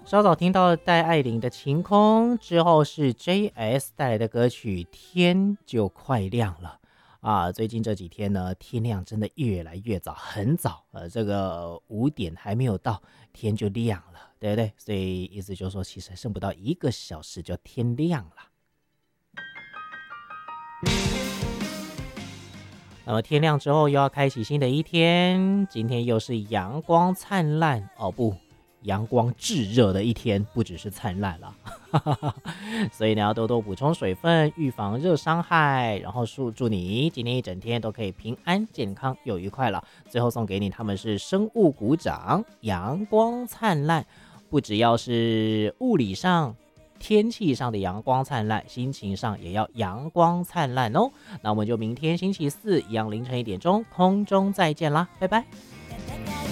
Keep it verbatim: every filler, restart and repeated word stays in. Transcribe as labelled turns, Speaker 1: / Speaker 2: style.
Speaker 1: 稍早听到戴爱玲的晴空之后，是 J S 带来的歌曲《天就快亮了》啊。最近这几天呢，天亮真的越来越早，很早，呃，这个五点还没有到，天就亮了，对不对？所以意思就是说，其实剩不到一个小时就天亮了。那么天亮之后又要开启新的一天，今天又是阳光灿烂哦，不，阳光炙热的一天，不只是灿烂了，所以呢要多多补充水分，预防热伤害，然后祝祝你今天一整天都可以平安健康又愉快了。最后送给你，他们是生物股长，阳光灿烂，不只要是物理上。天气上的阳光灿烂，心情上也要阳光灿烂哦。那我们就明天星期四一样凌晨一点钟空中再见啦，拜拜。